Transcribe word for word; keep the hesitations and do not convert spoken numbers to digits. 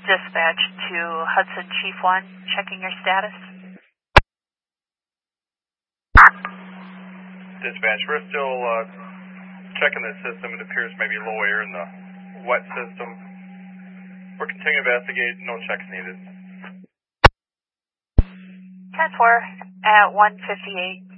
Dispatch to Hudson Chief one, checking your status. Dispatch, we're still uh, checking the system. It appears maybe low air in the wet system. We're continuing to investigate. No checks needed. ten four at one fifty-eight.